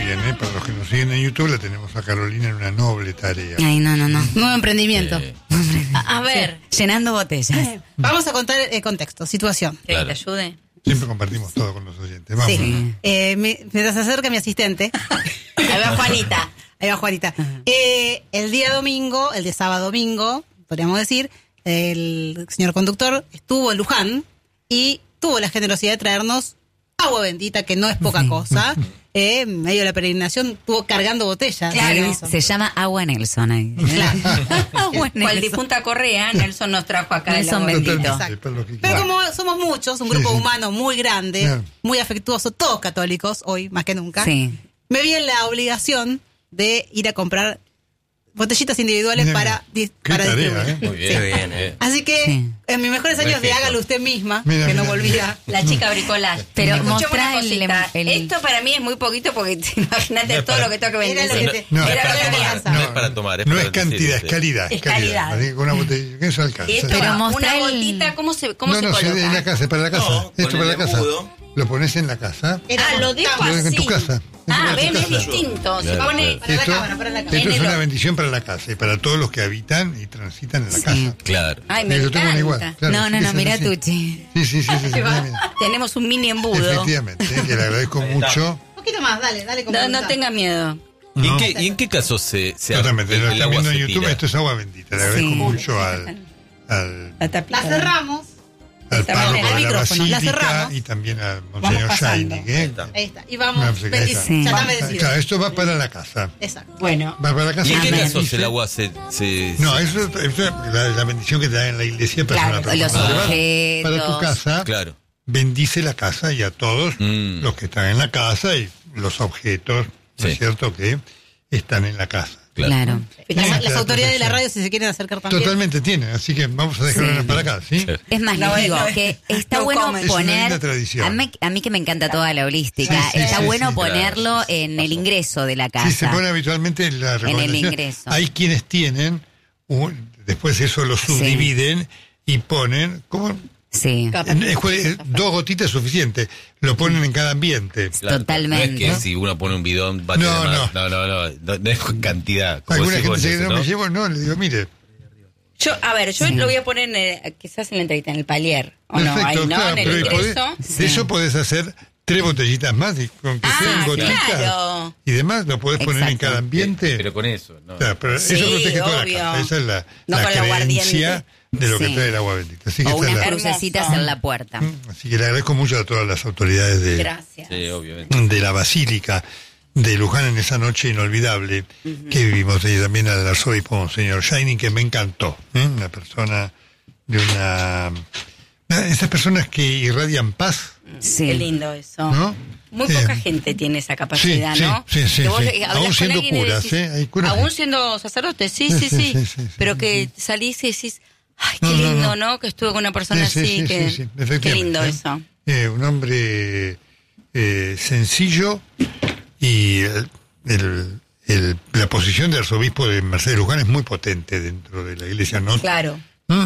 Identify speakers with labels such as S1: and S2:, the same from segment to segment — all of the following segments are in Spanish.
S1: bien, para los que nos siguen en YouTube, la tenemos a Carolina en una noble tarea.
S2: Ay, no.
S3: Nuevo emprendimiento.
S2: A ver, llenando botellas.
S3: Vamos a contar el contexto, situación.
S4: ¿Que
S2: Claro.
S4: te ayude?
S1: Siempre compartimos todo con los oyentes. Vamos.
S3: Sí. Mientras se acerca mi asistente.
S4: Ahí va Juanita.
S3: Ahí va Juanita. El día sábado domingo, podríamos decir, el señor conductor estuvo en Luján y tuvo la generosidad de traernos agua bendita, que no es poca cosa. En medio de la peregrinación estuvo cargando botellas.
S2: Claro. Se llama Agua Nelson ahí.
S3: Claro.
S2: Agua
S4: Cual
S2: Nelson.
S4: difunta Correa, Nelson nos trajo acá el
S2: Nelson
S4: agua.
S2: bendito.
S1: Totalmente, para lo que
S3: Pero
S1: quieras.
S3: como somos muchos, un grupo
S1: Sí.
S3: humano muy grande,
S1: Claro.
S3: muy afectuoso, todos católicos, hoy más que nunca,
S2: Sí.
S3: me vi en la obligación de ir a comprar botellitas individuales
S1: Mira,
S3: para
S1: qué
S3: para
S1: tarea,
S3: distribuir.
S5: Muy bien.
S3: Así que
S2: Sí.
S3: en mis mejores años de
S5: Perfecto.
S3: hágalo usted misma,
S1: Mira,
S3: que no
S1: mira.
S3: volvía.
S4: La chica bricolage.
S2: Pero
S4: Escuchame
S2: mostrá
S4: una cosita.
S2: el-
S4: Esto para mí es muy poquito porque imagínate
S5: No es
S4: todo
S5: para-
S4: lo que tengo que
S3: Era
S4: vender.
S3: lo que te-
S1: No,
S3: era
S5: es
S3: lo
S5: para
S3: que
S5: tomar.
S3: alcanzaba.
S5: No es para tomar,
S1: No
S5: para
S1: es cantidad,
S5: decir,
S1: es calidad.
S4: Es calidad.
S1: Así que con una botella, que eso alcanza.
S4: Esto
S2: Pero
S4: va,
S2: mostrá
S4: una
S2: el-
S4: gotita, ¿cómo se
S1: no,
S4: coloca?
S1: se en la casa, es para la casa.
S5: No,
S1: Esto
S5: con
S1: para la
S5: el
S1: casa.
S5: embudo.
S1: Lo pones en la casa.
S4: Lo dejo
S1: Lo dejas
S4: así.
S1: en tu casa.
S4: Ah,
S1: Esto
S4: ven,
S1: para
S4: es
S1: tu casa.
S4: distinto. Se
S5: Claro,
S4: pone...
S3: Para la
S1: Esto,
S3: cámara, para la cámara.
S1: esto es
S4: En el-
S1: una bendición para la casa y para todos los que habitan y transitan en la
S2: Sí.
S1: casa.
S5: Claro.
S4: Ay, me
S1: Yo tengo una igual.
S4: encanta.
S1: Claro,
S2: No,
S1: sí, sí,
S2: mira
S1: sí.
S2: Tucci.
S1: Sí, mira.
S4: Tenemos un mini embudo.
S1: Efectivamente, que le agradezco mucho.
S3: Un poquito más, dale. con
S4: No
S3: voluntad.
S4: tenga miedo.
S5: ¿Y
S1: No.
S5: en qué caso se
S1: Totalmente, lo
S5: el
S1: están
S5: agua
S1: viendo en
S5: se
S1: YouTube,
S5: tira?
S1: esto es agua bendita. Le agradezco
S2: Sí.
S1: mucho al
S4: La tapita.
S3: La cerramos.
S1: párroco de la
S3: micrófono, la
S1: Basílica
S3: cerramos.
S1: y también al
S3: Vamos
S1: Monseñor
S3: pasando.
S1: Shining.
S3: Ahí está. Y vamos.
S1: No, pues, ahí está.
S2: Sí.
S3: Ya está
S1: Ah,
S3: bendecido.
S1: claro, esto va para la casa.
S3: Exacto.
S4: Bueno.
S1: Va para la casa.
S5: ¿Y en qué
S2: Amén.
S5: casos el agua se
S1: No, eso es la bendición que te da en la iglesia personal.
S4: Claro,
S2: los objetos.
S1: Para tu casa,
S5: Claro.
S1: bendice la casa y a todos los que están en la casa y los objetos, ¿no es
S5: Sí.
S1: cierto?, que están en la casa.
S2: Claro.
S3: Las
S1: Claro,
S3: autoridades de la
S1: perfecto.
S3: radio, si se quieren acercar también.
S1: Totalmente tienen, así que vamos a dejarlo
S2: Sí.
S1: para acá, ¿sí?
S2: Es más,
S4: No,
S2: les digo
S4: no,
S2: que está
S4: no
S2: bueno
S4: comen.
S1: Es una
S2: poner.
S1: linda tradición.
S2: A mí que me encanta toda la holística,
S1: Sí, sí,
S2: está
S1: sí,
S2: bueno
S1: sí,
S2: ponerlo
S5: claro.
S2: en el ingreso de la casa.
S1: Sí, se pone habitualmente en la recomendación.
S2: ingreso.
S1: Hay quienes tienen, después eso lo subdividen y ponen, ¿cómo?
S2: Sí,
S1: Dos gotitas es suficiente, lo ponen en cada ambiente.
S5: Claro.
S2: Totalmente.
S5: No es que si uno pone un bidón va a
S1: No,
S5: tener más. No es cantidad. Como
S1: Alguna
S5: decís
S1: gente
S5: vos,
S1: dice que
S5: Nelson,
S1: no me
S5: ¿no?
S1: llevo, no, le digo, mire,
S4: Yo lo voy a poner quizás en la entrevista, en el palier. ¿O no?
S1: perfecto,
S4: Ahí, ¿no?
S1: claro,
S4: En el
S1: pero
S4: ingreso.
S1: de eso podés hacer 3 botellitas más, y con que sean gotitas
S4: claro.
S1: y demás, lo podés poner en
S2: Exacto.
S1: cada ambiente.
S5: Pero con eso, ¿no?
S1: Claro, pero
S4: Sí,
S1: eso protege toda
S4: obvio.
S1: la casa, esa es la
S4: No con el
S1: creencia
S4: aguardiente.
S1: de lo que
S2: Sí.
S1: trae el agua bendita. Así que,
S2: o
S1: esta
S2: unas
S1: es
S2: crucecitas
S4: Hermoso.
S2: en la puerta.
S1: así que le agradezco mucho a todas las autoridades
S4: Gracias.
S5: Sí, obviamente.
S1: de la Basílica de Luján en esa noche inolvidable que vivimos, y también al arzobispo Monseñor Shining, que me encantó, una persona de esas personas que irradian paz,
S2: Sí.
S4: Qué lindo eso.
S1: ¿no?
S4: Muy poca gente tiene esa capacidad,
S1: sí,
S4: ¿no?
S1: sí, sí,
S4: Que vos
S1: sí.
S4: hablas
S1: Aún
S4: con
S1: siendo
S4: alguien y
S1: curas,
S4: decís-
S1: hay curas
S4: Aún
S1: que-
S4: siendo sacerdote, sí. Pero que salís y decís, ay, qué
S1: No, no,
S4: lindo,
S1: no.
S4: ¿no? Que estuve con una persona
S1: Sí,
S4: así,
S1: sí,
S4: que
S1: sí,
S4: qué
S1: efectivamente,
S4: lindo eso.
S1: Un hombre sencillo, y la posición de arzobispo de Mercedes Luján es muy potente dentro de la iglesia, ¿no?
S4: Claro.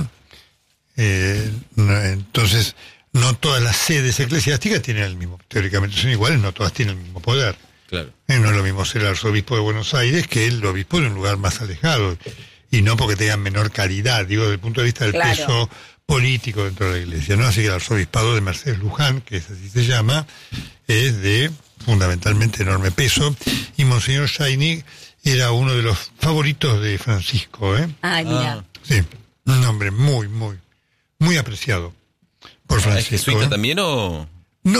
S1: Entonces, no todas las sedes eclesiásticas tienen el mismo, teóricamente son iguales, no todas tienen el mismo poder.
S5: Claro.
S1: No es lo mismo ser el arzobispo de Buenos Aires que el obispo de un lugar más alejado, y no porque tengan menor calidad, digo, desde el punto de vista del
S4: Claro.
S1: peso político dentro de la iglesia, ¿no? Así que el arzobispado de Mercedes Luján, que es así se llama, es de fundamentalmente enorme peso, y Monseñor Shining era uno de los favoritos de Francisco,
S4: Ay, mira.
S1: Sí, un hombre muy apreciado por
S5: ¿Es
S1: Francisco.
S5: jesuita también o...?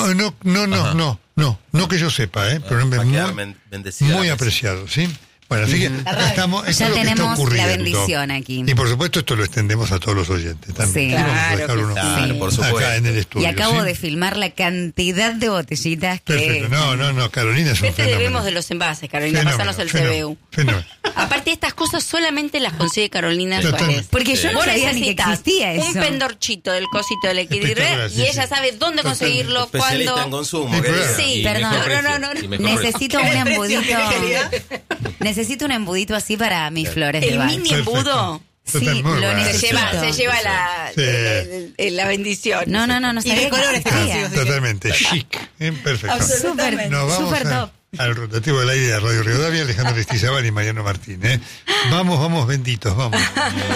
S1: No que yo sepa, pero un hombre
S5: Va a quedar
S1: muy,
S5: bendecida
S1: muy
S5: la
S1: apreciado, ¿sí? Bueno, así que estamos, esto
S2: Ya
S1: es lo que está
S2: tenemos la
S1: ocurriendo.
S2: bendición aquí.
S1: Y por supuesto esto lo extendemos a todos los oyentes también.
S2: Sí.
S1: Vamos a
S4: Claro
S1: dejar
S4: que
S1: uno
S5: Claro, por supuesto.
S1: acá en el
S2: Y
S1: estudio.
S2: acabo
S1: ¿sí?
S2: de filmar la cantidad de botellitas que...
S1: Perfecto. No, Carolina es un
S4: ¿Qué te
S1: fenómeno.
S4: debemos de los envases, Carolina? Pasanos el CBU.
S1: Fenómeno.
S4: Aparte, estas cosas solamente las consigue Carolina
S1: Total.
S4: Suárez.
S2: Porque yo no
S4: Vos
S2: sabía ni que
S4: necesitas
S2: existía eso.
S4: un pendorchito del cosito del
S1: Espectacular,
S4: equilibrio
S1: sí,
S4: y ella
S1: sí.
S4: sabe dónde
S1: Totalmente.
S4: conseguirlo,
S5: Especialista
S4: cuándo.
S5: en consumo,
S1: Sí,
S5: querida.
S1: claro.
S2: Sí,
S5: Y
S2: perdón.
S5: mejor precio,
S4: No.
S5: y mejor precio.
S2: Necesito un
S3: ¿Qué precio
S2: embudito.
S3: tiene, querida?
S2: Necesito un embudito así para mis flores de
S4: El
S2: Bach.
S4: mini embudo
S2: Sí,
S1: Total, muy
S2: lo
S1: bueno.
S2: necesito.
S4: se lleva
S1: Sí.
S4: la bendición.
S2: No
S3: Y
S2: sabía
S3: de
S2: que
S3: colores
S2: existía.
S3: exclusivos.
S1: Totalmente chic. Perfecto.
S4: Absolutamente.
S2: Súper,
S1: Nos vamos
S2: súper
S1: a-
S2: top.
S1: al rotativo del aire de Radio Rivadavia, Alejandro Lestizabal y Mariano Martín. Vamos, benditos, vamos.